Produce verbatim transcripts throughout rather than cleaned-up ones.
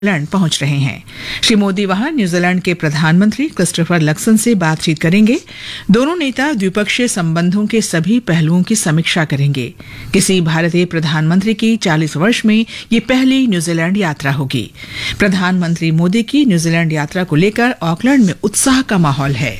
New Zealand पहुंच रहे हैं। श्री मोदी वहां न्यूजीलैंड के प्रधानमंत्री क्रिस्टोफर लक्सन से बातचीत करेंगे। दोनों नेता द्विपक्षीय संबंधों के सभी पहलुओं की समीक्षा करेंगे। किसी भारतीय प्रधानमंत्री की चालीस वर्ष में ये पहली न्यूजीलैंड यात्रा होगी। प्रधानमंत्री मोदी की न्यूजीलैंड यात्रा को लेकर ऑकलैंड में उत्साह का माहौल है।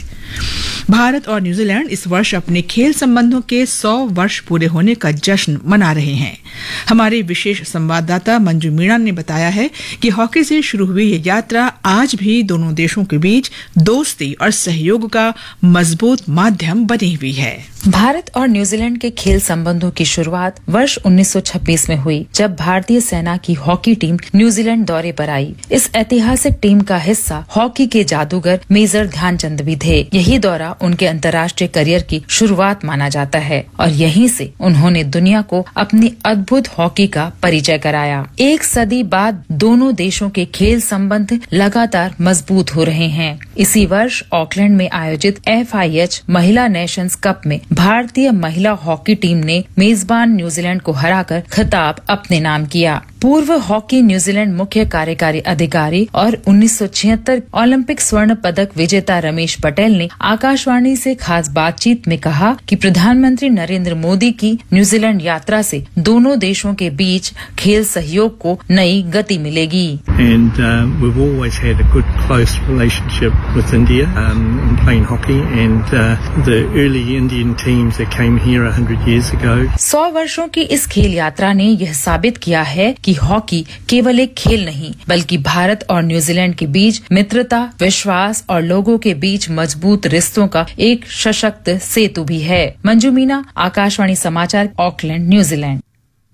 भारत और न्यूजीलैंड इस वर्ष अपने खेल संबंधों के सौ वर्ष पूरे होने का जश्न मना रहे हैं। हमारे विशेष संवाददाता मंजू मीणा ने बताया है कि हॉकी से शुरू हुई ये यात्रा आज भी दोनों देशों के बीच दोस्ती और सहयोग का मजबूत माध्यम बनी हुई है। भारत और न्यूजीलैंड के खेल संबंधों की शुरुआत वर्ष उन्नीस सौ छब्बीस में हुई, जब भारतीय सेना की हॉकी टीम न्यूजीलैंड दौरे पर आई। इस ऐतिहासिक टीम का हिस्सा हॉकी के जादूगर मेजर ध्यानचंद भी थे। यही दौरा उनके अंतर्राष्ट्रीय करियर की शुरुआत माना जाता है और यहीं से उन्होंने दुनिया को अपनी अद्भुत हॉकी का परिचय कराया। एक सदी बाद दोनों देशों के खेल संबंध लगातार मजबूत हो रहे हैं। इसी वर्ष ऑकलैंड में आयोजित एफ आई एच महिला नेशंस कप में भारतीय महिला हॉकी टीम ने मेजबान न्यूजीलैंड को हराकर खिताब अपने नाम किया। पूर्व हॉकी न्यूजीलैंड मुख्य कार्यकारी अधिकारी और उन्नीस सौ छिहत्तर ओलंपिक स्वर्ण पदक विजेता रमेश पटेल ने आकाशवाणी से खास बातचीत में कहा कि प्रधानमंत्री नरेंद्र मोदी की न्यूजीलैंड यात्रा से दोनों देशों के बीच खेल सहयोग को नई गति मिलेगी। And um, we've always had a good close relationship with India um, in playing hockey and uh, the early Indian teams that came here a hundred years ago. सौ वर्षों की इस खेल यात्रा ने यह साबित किया है कि हॉकी केवल एक खेल नहीं, बल्कि भारत और न्यूजीलैंड के बीच मित्रता, विश्वास और लोगों के बीच मजबूत रिश्तों का एक सशक्त सेतु भी है। मंजू मीना, आकाशवाणी समाचार, ऑकलैंड, न्यूजीलैंड।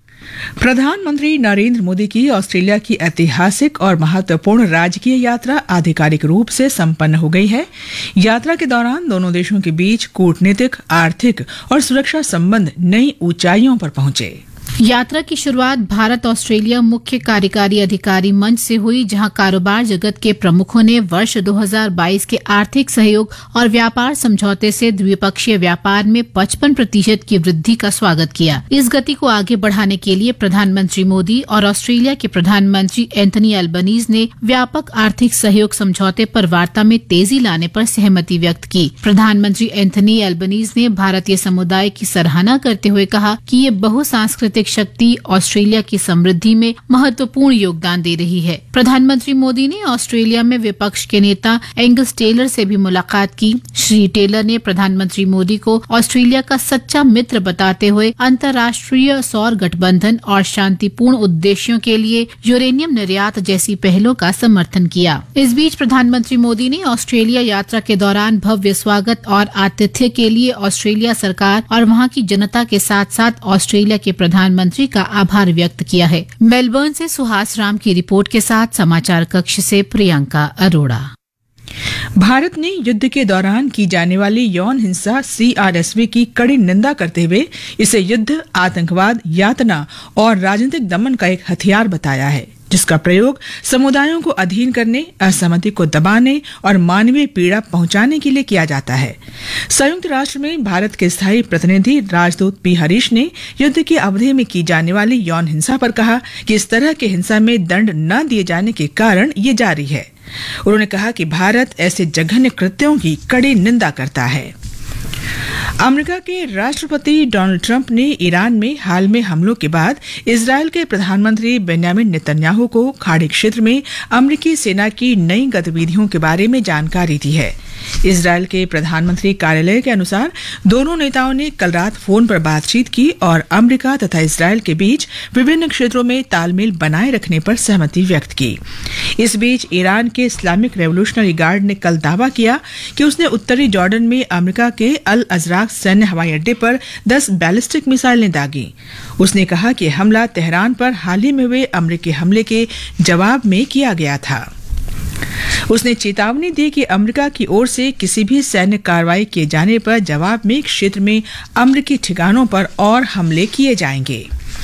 प्रधानमंत्री नरेंद्र मोदी की ऑस्ट्रेलिया की ऐतिहासिक और महत्वपूर्ण राजकीय यात्रा आधिकारिक रूप से संपन्न हो गई है। यात्रा के दौरान दोनों देशों के बीच कूटनीतिक, आर्थिक और सुरक्षा संबंध नई ऊंचाइयों पर पहुंचे। यात्रा की शुरुआत भारत ऑस्ट्रेलिया मुख्य कार्यकारी अधिकारी मंच से हुई, जहां कारोबार जगत के प्रमुखों ने वर्ष दो हज़ार बाईस के आर्थिक सहयोग और व्यापार समझौते से द्विपक्षीय व्यापार में पचपन प्रतिशत की वृद्धि का स्वागत किया। इस गति को आगे बढ़ाने के लिए प्रधानमंत्री मोदी और ऑस्ट्रेलिया के प्रधानमंत्री एंथनी अल्बनीज ने व्यापक आर्थिक सहयोग समझौते पर वार्ता में तेजी लाने पर सहमति व्यक्त की। प्रधानमंत्री एंथनी अल्बनीज ने भारतीय समुदाय की सराहना करते हुए कहा कि ये बहुसांस्कृतिक शक्ति ऑस्ट्रेलिया की समृद्धि में महत्वपूर्ण योगदान दे रही है। प्रधानमंत्री मोदी ने ऑस्ट्रेलिया में विपक्ष के नेता एंगस टेलर से भी मुलाकात की। श्री टेलर ने प्रधानमंत्री मोदी को ऑस्ट्रेलिया का सच्चा मित्र बताते हुए अंतर्राष्ट्रीय सौर गठबंधन और शांतिपूर्ण उद्देश्यों के लिए यूरेनियम निर्यात जैसी पहलों का समर्थन किया। इस बीच प्रधानमंत्री मोदी ने ऑस्ट्रेलिया यात्रा के दौरान भव्य स्वागत और आतिथ्य के लिए ऑस्ट्रेलिया सरकार और वहां की जनता के साथ साथ ऑस्ट्रेलिया के प्रधानमंत्री मंत्री का आभार व्यक्त किया है। मेलबर्न से सुहास राम की रिपोर्ट के साथ समाचार कक्ष से प्रियंका अरोड़ा। भारत ने युद्ध के दौरान की जाने वाली यौन हिंसा सी आर एस वी की कड़ी निंदा करते हुए इसे युद्ध, आतंकवाद, यातना और राजनीतिक दमन का एक हथियार बताया है, जिसका प्रयोग समुदायों को अधीन करने, असहमति को दबाने और मानवीय पीड़ा पहुंचाने के लिए किया जाता है। संयुक्त राष्ट्र में भारत के स्थायी प्रतिनिधि राजदूत पी हरीश ने युद्ध की अवधि में की जाने वाली यौन हिंसा पर कहा कि इस तरह के हिंसा में दंड न दिए जाने के कारण ये जारी है। उन्होंने कहा कि भारत ऐसे जघन्य कृत्यों की कड़ी निंदा करता है। अमेरिका के राष्ट्रपति डोनाल्ड ट्रंप ने ईरान में हाल में हमलों के बाद इजरायल के प्रधानमंत्री बेंयामिन नेतन्याहू को खाड़ी क्षेत्र में अमेरिकी सेना की नई गतिविधियों के बारे में जानकारी दी है। इजरायल के प्रधानमंत्री कार्यालय के अनुसार दोनों नेताओं ने कल रात फोन पर बातचीत की और अमेरिका तथा इजरायल के बीच विभिन्न क्षेत्रों में तालमेल बनाए रखने पर सहमति व्यक्त की। इस बीच ईरान के इस्लामिक रेवोल्यूशनरी गार्ड ने कल दावा किया कि उसने उत्तरी जॉर्डन में अमेरिका के अल अजराक सैन्य हवाई अड्डे पर दस बैलिस्टिक मिसाइलें दागी। उसने कहा कि हमला तेहरान पर हाल ही में हुए अमेरिकी हमले के जवाब में किया गया था। उसने चेतावनी दी कि अमेरिका की ओर से किसी भी सैन्य कार्रवाई किए जाने पर जवाब में क्षेत्र में अमेरिकी ठिकानों पर और हमले किए जाएंगे।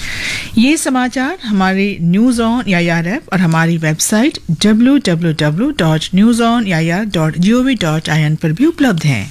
ये समाचार हमारे न्यूज ऑन एआईआर ऐप और हमारी website W W W dot news on AIR dot G O V dot I N पर भी उपलब्ध हैं।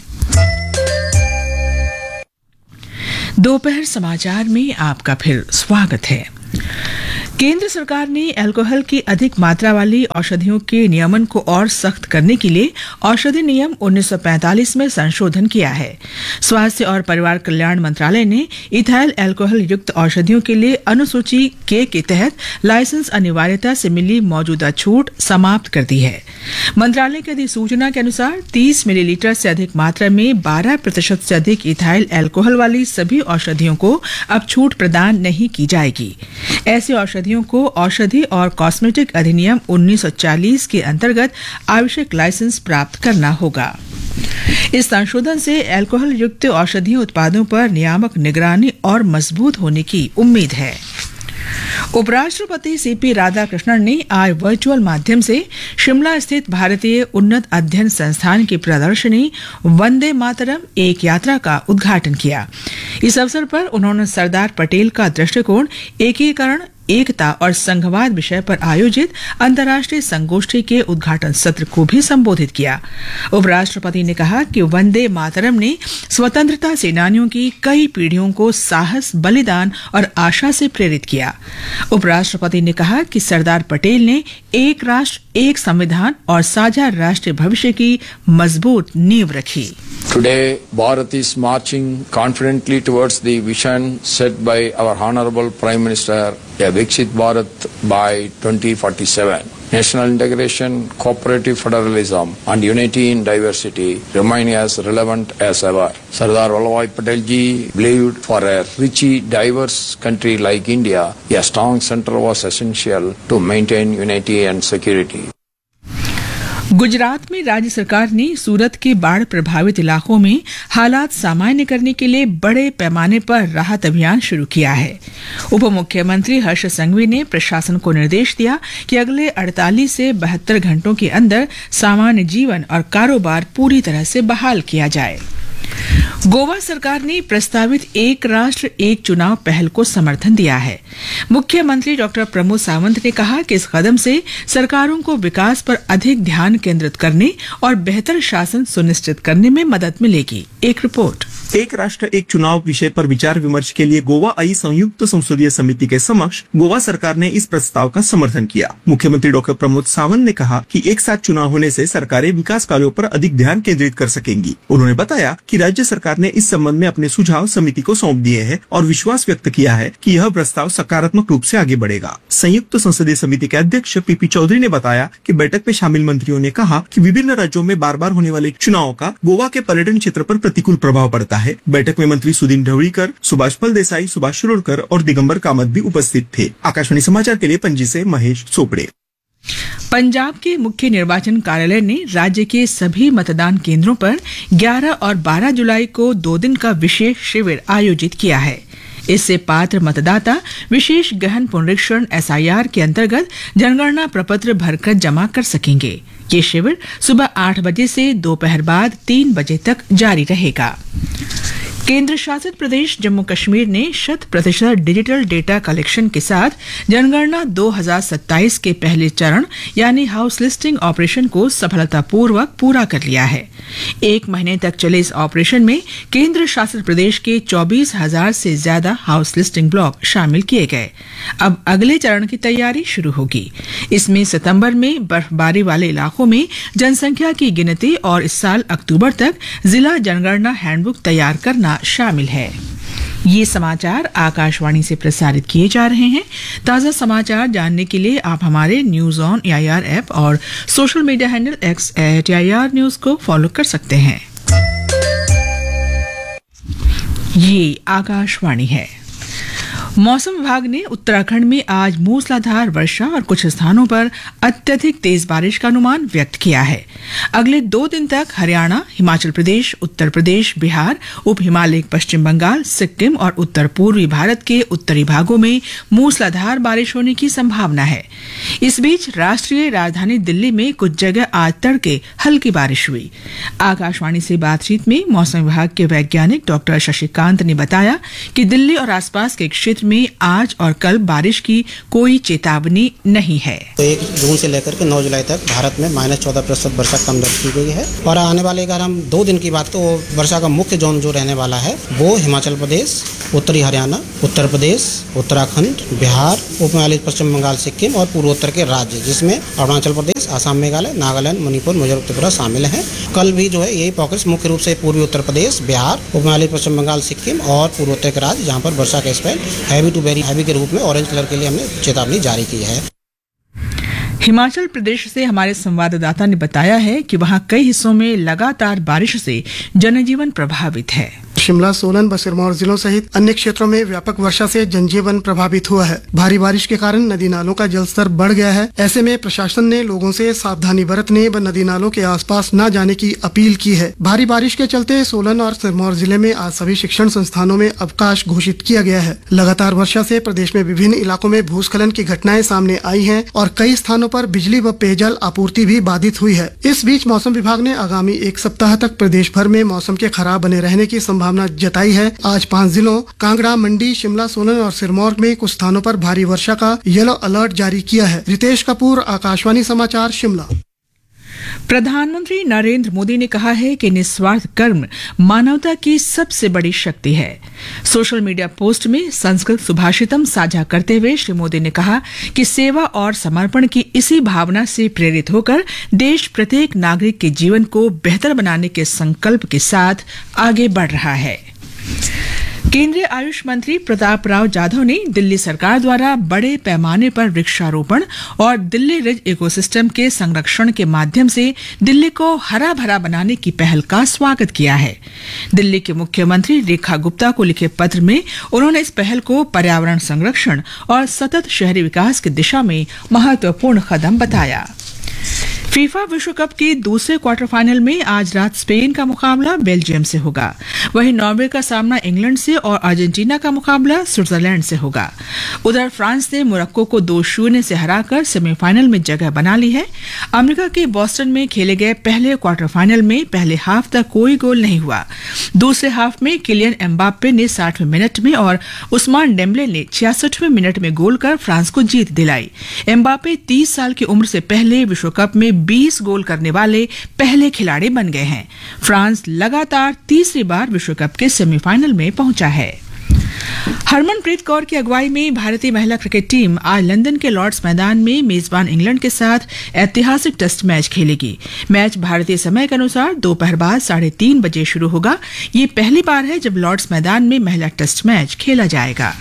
दोपहर समाचार में आपका फिर स्वागत है। केंद्र सरकार ने अल्कोहल की अधिक मात्रा वाली औषधियों के नियमन को और सख्त करने के लिए औषधि नियम उन्नीस सौ पैंतालीस में संशोधन किया है। स्वास्थ्य और परिवार कल्याण मंत्रालय ने इथाइल अल्कोहल युक्त औषधियों के लिए अनुसूची के के तहत लाइसेंस अनिवार्यता से मिली मौजूदा छूट समाप्त कर दी है। मंत्रालय की अधिसूचना के अनुसार तीस मिलीलीटर से अधिक मात्रा में बारह प्रतिशत से अधिक इथाइल अल्कोहल वाली सभी औषधियों को अब छूट प्रदान नहीं की जाएगी। ऐसी औषधियों को औषधि और कॉस्मेटिक अधिनियम उन्नीस सौ चालीस के अंतर्गत आवश्यक लाइसेंस प्राप्त करना होगा। इस संशोधन से अल्कोहल युक्त औषधीय उत्पादों पर नियामक निगरानी और मजबूत होने की उम्मीद है। उपराष्ट्रपति सीपी राधाकृष्णन ने आज वर्चुअल माध्यम से शिमला स्थित भारतीय उन्नत अध्ययन संस्थान की प्रदर्शनी वंदे मातरम एक यात्रा का उद्घाटन किया। इस अवसर पर उन्होंने सरदार पटेल का दृष्टिकोण, एकीकरण, एकता और संघवाद विषय पर आयोजित अंतर्राष्ट्रीय संगोष्ठी के उद्घाटन सत्र को भी संबोधित किया। उपराष्ट्रपति ने कहा कि वंदे मातरम ने स्वतंत्रता सेनानियों की कई पीढ़ियों को साहस, बलिदान और आशा से प्रेरित किया। उपराष्ट्रपति ने कहा कि सरदार पटेल ने एक राष्ट्र, एक संविधान और साझा राष्ट्रीय भविष्य की मजबूत नींव रखी। Today, Bharat is marching confidently towards the vision set by our Honorable Prime Minister, a Viksit Bharat by twenty forty-seven. National integration, cooperative federalism and unity in diversity remain as relevant as ever. Sardar Vallabhbhai Patel ji believed for a richly diverse country like India, a strong center was essential to maintain unity and security. Gujarat में राज्य सरकार ने सूरत के बाढ़ प्रभावित इलाकों में हालात सामान्य करने के लिए बड़े पैमाने पर राहत अभियान शुरू किया है। उप मुख्यमंत्री हर्ष संघवी ने प्रशासन को निर्देश दिया कि अगले अड़तालीस से बहत्तर घंटों के अंदर सामान्य जीवन और कारोबार पूरी तरह से बहाल किया जाए। गोवा सरकार ने प्रस्तावित एक राष्ट्र एक चुनाव पहल को समर्थन दिया है। मुख्यमंत्री डॉक्टर प्रमोद सावंत ने कहा कि इस कदम से सरकारों को विकास पर अधिक ध्यान केंद्रित करने और बेहतर शासन सुनिश्चित करने में मदद मिलेगी। एक रिपोर्ट। एक राष्ट्र एक चुनाव विषय पर विचार विमर्श के लिए गोवा आई संयुक्त संसदीय समिति के समक्ष गोवा सरकार ने इस प्रस्ताव का समर्थन किया। मुख्यमंत्री डॉक्टर प्रमोद सावंत ने कहा कि एक साथ चुनाव होने से सरकारें विकास कार्यों पर अधिक ध्यान केंद्रित कर सकेंगी। उन्होंने बताया कि राज्य सरकार ने इस संबंध में अपने सुझाव समिति को सौंप दिए हैं और विश्वास व्यक्त किया है कि यह प्रस्ताव सकारात्मक रूप से आगे बढ़ेगा। संयुक्त संसदीय समिति के अध्यक्ष पीपी चौधरी ने बताया कि बैठक में शामिल मंत्रियों ने कहा कि विभिन्न राज्यों में बार बार होने वाले चुनावों का गोवा के पर्यटन क्षेत्र पर प्रतिकूल प्रभाव पड़ता है। बैठक में मंत्री सुदीन ढवळीकर, सुभाष फल देसाई, सुभाष शिरोडकर और दिगंबर कामत भी उपस्थित थे। आकाशवाणी समाचार के लिए पणजी से महेश चोपड़े। पंजाब के मुख्य निर्वाचन कार्यालय ने राज्य के सभी मतदान केंद्रों पर ग्यारह और बारह जुलाई को दो दिन का विशेष शिविर आयोजित किया है। इससे पात्र मतदाता विशेष गहन पुनरीक्षण एस आई आर के अंतर्गत जनगणना प्रपत्र भरकर जमा कर सकेंगे। ये शिविर सुबह आठ बजे से दोपहर बाद तीन बजे तक जारी रहेगा। केंद्र शासित प्रदेश जम्मू कश्मीर ने शत प्रतिशत डिजिटल डेटा कलेक्शन के साथ जनगणना दो हज़ार सत्ताईस के पहले चरण यानी हाउस लिस्टिंग ऑपरेशन को सफलतापूर्वक पूरा कर लिया है। एक महीने तक चले इस ऑपरेशन में केंद्र शासित प्रदेश के चौबीस हजार से ज्यादा हाउस लिस्टिंग ब्लॉक शामिल किए गए। अब अगले चरण की तैयारी शुरू होगी। इसमें सितंबर में बर्फबारी वाले इलाकों में जनसंख्या की गिनती और इस साल अक्टूबर तक जिला जनगणना हैंडबुक तैयार करना शामिल है। ये समाचार आकाशवाणी से प्रसारित किए जा रहे हैं। ताजा समाचार जानने के लिए आप हमारे news on A I R app और social media handle x eight A I R news को फॉलो कर सकते हैं। ये आकाशवाणी है। मौसम विभाग ने उत्तराखंड में आज मूसलाधार वर्षा और कुछ स्थानों पर अत्यधिक तेज बारिश का अनुमान व्यक्त किया है। अगले दो दिन तक हरियाणा, हिमाचल प्रदेश, उत्तर प्रदेश, बिहार, उप हिमालय, पश्चिम बंगाल, सिक्किम और उत्तर पूर्वी भारत के उत्तरी भागों में मूसलाधार बारिश होने की संभावना है। इस बीच राष्ट्रीय राजधानी दिल्ली में कुछ जगह आज तड़के हल्की बारिश हुई। आकाशवाणी से बातचीत में मौसम विभाग के वैज्ञानिक डॉक्टर शशिकांत ने बताया कि दिल्ली और आसपास के क्षेत्र में आज और कल बारिश की कोई चेतावनी नहीं है। तो एक जून से लेकर के नौ जुलाई तक भारत में माइनस चौदह प्रतिशत वर्षा कम दर्ज की गई है और आने वाले अगर हम दो दिन की बात तो वर्षा का मुख्य जोन जो रहने वाला है वो हिमाचल प्रदेश, उत्तरी हरियाणा, उत्तर प्रदेश, उत्तराखंड, बिहार, उप हिमालय पश्चिम बंगाल, सिक्किम और पूर्वोत्तर के राज्य जिसमें अरुणाचल प्रदेश, असम, मेघालय, नागालैंड, मणिपुर, मिजोरम, त्रिपुरा शामिल हैं। कल भी जो है यही पॉकेट्स मुख्य रूप से पूर्वी उत्तर प्रदेश, बिहार, उप हिमालय पश्चिम बंगाल, सिक्किम और पूर्वोत्तर के राज्य जहाँ पर वर्षा के spell heavy to very heavy के रूप में ऑरेंज कलर के लिए हमने चेतावनी जारी की है। हिमाचल प्रदेश से हमारे संवाददाता ने बताया है कि वहां कई हिस्सों में लगातार बारिश से जनजीवन प्रभावित है। शिमला, सोलन व सिरमौर जिलों सहित अन्य क्षेत्रों में व्यापक वर्षा से जनजीवन प्रभावित हुआ है। भारी बारिश के कारण नदी नालों का जलस्तर बढ़ गया है। ऐसे में प्रशासन ने लोगों से सावधानी बरतने व नदी नालों के आसपास न जाने की अपील की है। भारी बारिश के चलते सोलन और सिरमौर जिले में आज सभी शिक्षण संस्थानों में अवकाश घोषित किया गया है। लगातार वर्षा से प्रदेश में विभिन्न इलाकों में भूस्खलन की घटनाएं सामने आई हैं और कई स्थानों पर बिजली व पेयजल आपूर्ति भी बाधित हुई है। इस बीच मौसम विभाग ने आगामी एक सप्ताह तक प्रदेश भर में मौसम के खराब बने रहने की संभावना जताई है। आज पांच जिलों कांगड़ा, मंडी, शिमला, सोलन और सिरमौर में कुछ स्थानों पर भारी वर्षा का येलो अलर्ट जारी किया है। रितेश कपूर, आकाशवाणी समाचार, शिमला। प्रधानमंत्री नरेंद्र मोदी ने कहा है कि निस्वार्थ कर्म मानवता की सबसे बड़ी शक्ति है। सोशल मीडिया पोस्ट में संस्कृत सुभाषितम साझा करते हुए श्री मोदी ने कहा कि सेवा और समर्पण की इसी भावना से प्रेरित होकर देश प्रत्येक नागरिक के जीवन को बेहतर बनाने के संकल्प के साथ आगे बढ़ रहा है। केंद्रीय आयुष मंत्री प्रताप राव जाधव ने दिल्ली सरकार द्वारा बड़े पैमाने पर वृक्षारोपण और दिल्ली रिज इकोसिस्टम के संरक्षण के माध्यम से दिल्ली को हरा भरा बनाने की पहल का स्वागत किया है। दिल्ली के मुख्यमंत्री रेखा गुप्ता को लिखे पत्र में उन्होंने इस पहल को पर्यावरण संरक्षण और सतत शहरी विकास की दिशा में महत्वपूर्ण कदम बताया। फीफा विश्व कप के दूसरे क्वार्टर फाइनल में आज रात स्पेन का मुकाबला बेल्जियम से होगा। वहीं नॉर्वे का सामना इंग्लैंड से और अर्जेंटीना का मुकाबला स्विट्जरलैंड से होगा। उधर फ्रांस ने मोरक्को को दो शून्य से हराकर सेमीफाइनल में जगह बना ली है। अमेरिका के बॉस्टन में खेले गए पहले क्वार्टर फाइनल में पहले हाफ तक कोई गोल नहीं हुआ। दूसरे हाफ में किलियन एम्बाप्पे ने साठवें मिनट में और उस्मान डेम्बले ने छियासठवें मिनट में गोल कर फ्रांस को जीत दिलाई। एम्बाप्पे तीस साल की उम्र से पहले विश्व कप में बीस गोल करने वाले पहले खिलाड़ी बन गए हैं। फ्रांस लगातार तीसरी बार विश्व कप के सेमीफाइनल में पहुंचा है। हरमनप्रीत कौर की अगुवाई में भारतीय महिला क्रिकेट टीम आज लंदन के लॉर्ड्स मैदान में मेजबान इंग्लैंड के साथ ऐतिहासिक टेस्ट मैच खेलेगी। मैच भारतीय समय के अनुसार दोपहर बाद साढ़े तीन बजे शुरू होगा। ये पहली बार है जब लॉर्ड्स मैदान में महिला टेस्ट मैच खेला जाएगा।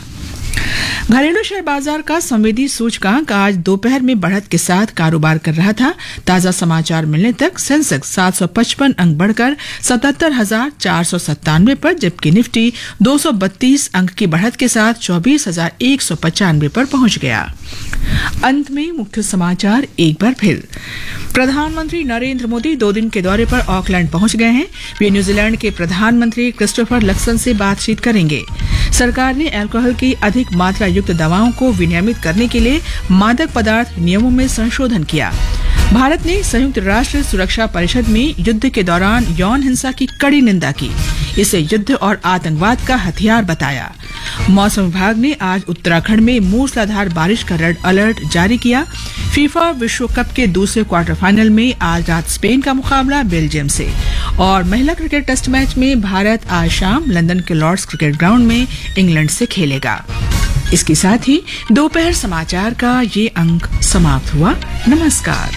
घरेलू शेयर बाजार का संवेदी सूचकांक आज दोपहर में बढ़त के साथ कारोबार कर रहा था। ताजा समाचार मिलने तक सेंसेक्स सात सौ पचपन अंक बढ़कर सतहत्तर हजार चार सौ सत्तानवे पर, जबकि निफ्टी दो सौ बत्तीस अंक की बढ़त के साथ चौबीस हजार एक सौ पचानवे पर पहुंच गया। अंत में मुख्य समाचार एक बार फिर। प्रधानमंत्री नरेंद्र मोदी दो दिन के दौरे पर ऑकलैंड पहुंच गए हैं। वे न्यूजीलैंड के प्रधानमंत्री क्रिस्टोफर लक्सन से बातचीत करेंगे। सरकार ने अल्कोहल की अधिक मात्रा युक्त दवाओं को विनियमित करने के लिए मादक पदार्थ नियमों में संशोधन किया। भारत ने संयुक्त राष्ट्र सुरक्षा परिषद में युद्ध के दौरान यौन हिंसा की कड़ी निंदा की, इसे युद्ध और आतंकवाद का हथियार बताया। मौसम विभाग ने आज उत्तराखंड में मूसलाधार बारिश का रेड अलर्ट जारी किया। फीफा विश्व कप के दूसरे क्वार्टर फाइनल में आज रात स्पेन का मुकाबला बेल्जियम से। और महिला क्रिकेट टेस्ट मैच में भारत आज शाम लंदन के लॉर्ड्स क्रिकेट ग्राउंड में इंग्लैंड से खेलेगा। इसके साथ ही दोपहर समाचार का ये अंक समाप्त हुआ। नमस्कार।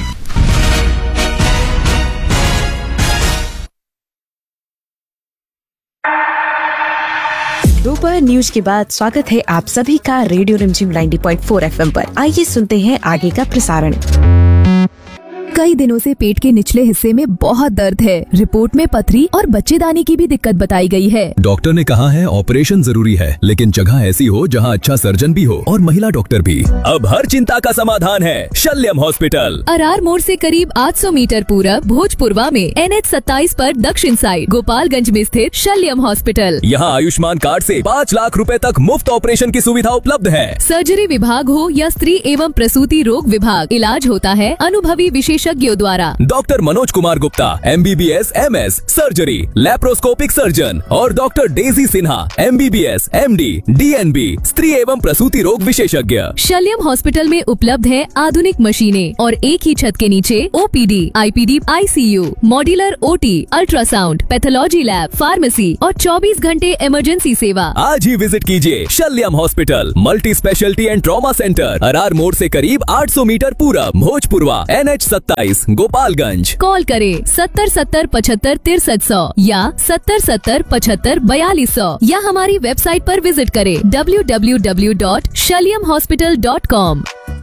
दोपहर न्यूज के बाद स्वागत है आप सभी का रेडियो रिमझिम नब्बे पॉइंट चार एफएम पर। आइए सुनते हैं आगे का प्रसारण। कई दिनों से पेट के निचले हिस्से में बहुत दर्द है। रिपोर्ट में पथरी और बच्चेदानी की भी दिक्कत बताई गई है। डॉक्टर ने कहा है ऑपरेशन जरूरी है, लेकिन जगह ऐसी हो जहां अच्छा सर्जन भी हो और महिला डॉक्टर भी। अब हर चिंता का समाधान है शल्यम हॉस्पिटल। अरार मोड़ से करीब आठ सौ मीटर पूरब भोजपुरवा में एन एच सत्ताईस पर दक्षिण साइड गोपालगंज में स्थित शल्यम हॉस्पिटल। यहाँ आयुष्मान कार्ड से पाँच लाख रुपए तक मुफ्त ऑपरेशन की सुविधा उपलब्ध है। सर्जरी विभाग हो या स्त्री एवं प्रसूति रोग विभाग, इलाज होता है अनुभवी विशेष विशेषज्ञों द्वारा। Doctor Manoj Kumar Gupta M B B S M S surgery laparoscopic surgeon और doctor Daisy Sinha M B B S M D D N B स्त्री एवं प्रसूति रोग विशेषज्ञ। शल्यम हॉस्पिटल में उपलब्ध है आधुनिक मशीनें और एक ही छत के नीचे O P D, I P D, I C you, modular O T, ultrasound, pathology lab, pharmacy और चौबीस घंटे इमरजेंसी सेवा। आज ही विजिट कीजिए शल्यम hospital, multi speciality and trauma centre, Arar मोड़ से करीब आठ सौ मीटर पूरब, भोजपुरवा, एन एच सत्ताईस, गोपालगंज। कॉल करें सत्तर सत्तर पचहत्तर तिरसठ सौ या सत्तर सत्तर पचहत्तर बयालीस सौ या हमारी वेबसाइट पर विजिट करें W W W dot शल्यम hospital dot com.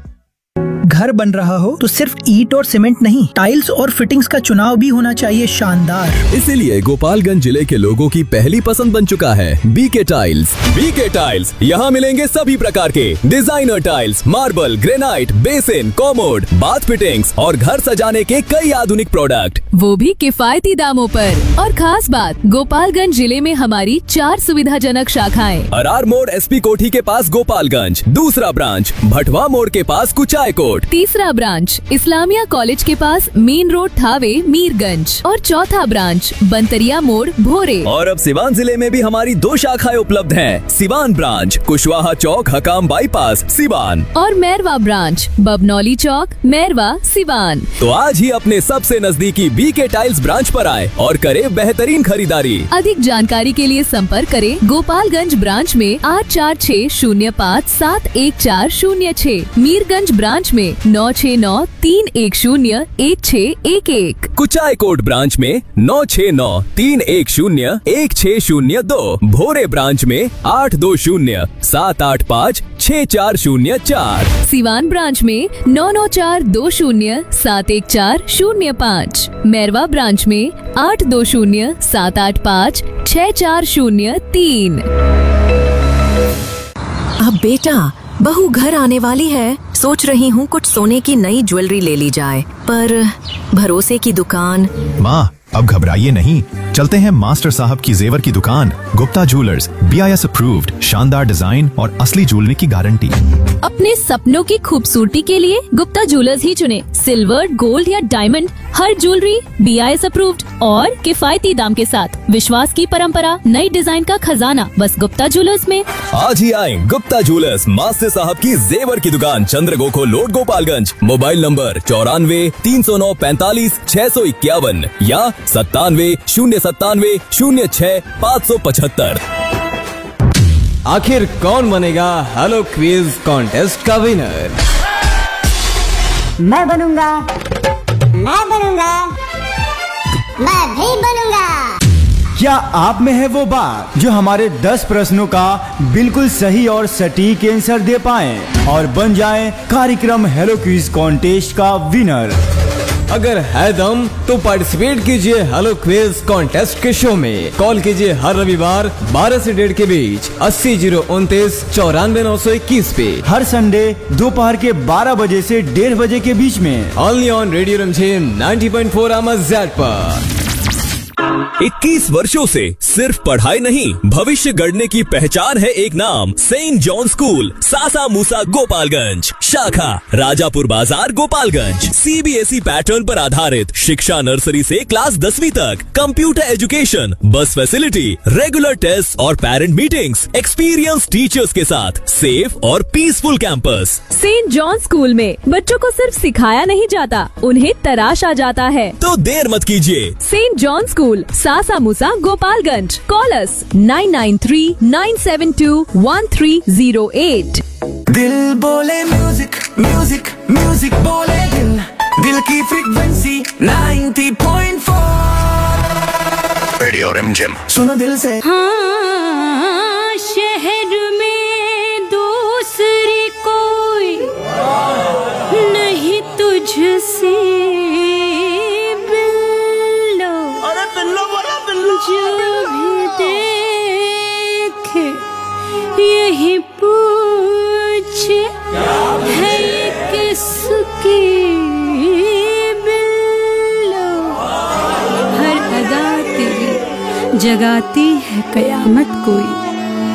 घर बन रहा हो तो सिर्फ ईंट और सीमेंट नहीं, टाइल्स और फिटिंग्स का चुनाव भी होना चाहिए शानदार। इसीलिए गोपालगंज जिले के लोगों की पहली पसंद बन चुका है बीके टाइल्स। बीके टाइल्स यहाँ मिलेंगे सभी प्रकार के designer tiles, marble, granite, basin, commode, bath fittings और घर सजाने के कई आधुनिक प्रोडक्ट, वो भी किफायती दामों पर। और खास बात, गोपालगंज जिले में हमारी चार सुविधाजनक शाखाएं। अरार मोड़ एस पी कोठी के पास गोपालगंज, दूसरा ब्रांच भटवा मोड़ के पास कुचायकोट, तीसरा ब्रांच इस्लामिया कॉलेज के पास मेन रोड थावे मीरगंज और चौथा ब्रांच बंतरिया मोड़ भोरे। और अब सिवान जिले में भी हमारी दो शाखाएं उपलब्ध हैं। सिवान ब्रांच कुशवाहा चौक हकाम बाईपास सिवान और मैरवा ब्रांच बबनौली चौक मैरवा सिवान। तो आज ही अपने सबसे नजदीकी बीके टाइल्स ब्रांच पर आए और करे बेहतरीन खरीदारी। अधिक जानकारी के लिए संपर्क करें गोपालगंज ब्रांच में आठ चार छः शून्य पाँच सात एक चार शून्य छः, मीरगंज ब्रांच में नौ छः नौ तीन एक शून्य एक छः एक एक, कुचायकोट ब्रांच में नौ छः नौ तीन एक शून्य एक छः शून्य दो, भोरे ब्रांच में आठ दो शून्य सात आठ पाँच छः चार शून्य चार, सिवान ब्रांच में नौ नौ चार दो शून्य सात एक चार शून्य पाँच, मैरवा ब्रांच में आठ दो शून्य सात आठ पाँच छः चार शून्य तीन। अब बेटा बहू घर आने वाली है, सोच रही हूँ कुछ सोने की नई ज्वेलरी ले ली जाए, पर भरोसे की दुकान। माँ अब घबराइए नहीं, चलते हैं मास्टर साहब की जेवर की दुकान, Gupta jewellers, B I S approved, शानदार डिजाइन और असली ज्वेलरी की गारंटी। अपने सपनों की खूबसूरती के लिए गुप्ता ज्वेलर्स ही चुने। सिल्वर, गोल्ड या diamond, her jewellery B I S approved और किफायती दाम के साथ। विश्वास की परंपरा, नई डिजाइन का खजाना, बस गुप्ता ज्वेलर्स में। आज ही आए गुप्ता ज्वेलर्स, मास्टर साहब की जेवर की दुकान, चंद्रगोखो रोड, गोपालगंज। मोबाइल नंबर चौरानवे तीन सौ नौ पैंतालीस छह सौ इक्यावन या सत्तानवे शून्य सत्तानवे शून्य छह पाँच सौ पचहत्तर। आखिर कौन बनेगा हेलो क्विज कॉन्टेस्ट का विनर? मैं बनूंगा, मैं बनूंगा, मैं भी बनूंगा। क्या आप में है वो बात जो हमारे दस प्रश्नों का बिल्कुल सही और सटीक आंसर दे पाए और बन जाए कार्यक्रम हेलो क्विज कॉन्टेस्ट का विनर? अगर है दम तो पार्टिसिपेट कीजिए हेलो क्विज कॉन्टेस्ट के शो में। कॉल कीजिए हर रविवार बारह से डेढ़ के बीच अस्सी जीरो उनतीस चौरानवे नौ सौ इक्कीस पे। हर संडे दोपहर के बारह बजे से डेढ़ बजे के बीच में ओनली ऑन रेडियो रिमझिम नब्बे पॉइंट चार एमएसजेड पर। इक्कीस वर्षों से सिर्फ पढ़ाई नहीं, भविष्य गढ़ने की पहचान है एक नाम, सेंट जॉन स्कूल, सासा मूसा गोपालगंज, शाखा राजापुर बाजार Gopalganj. C B S E pattern पर आधारित शिक्षा, नर्सरी से क्लास दसवीं तक, कंप्यूटर एजुकेशन, बस फैसिलिटी, रेगुलर टेस्ट और पेरेंट मीटिंग्स, एक्सपीरियंस टीचर्स के साथ सेफ और peaceful campus. Saint John school में बच्चों को सिर्फ सिखाया नहीं जाता, उन्हें तराशा जाता है। तो देर मत कीजिए। Saint John school, Sasa Musa Gopalganj. Call us nine nine three nine seven to one three zero eight. दिल बोले म्यूजिक, म्यूजिक, म्यूजिक बोले दिल, दिल की frequency ninety point four radio रिमझिम। सुनो दिल से। हाँ, शहर में दूसरी कोई नहीं तुझसे बिल्लो। अरे बिल्लो बोला बिल्लो। जो भी देखे यही पूछे है ये किसकी बिल्लो। हर अदा तेरी जगाती है कयामत कोई।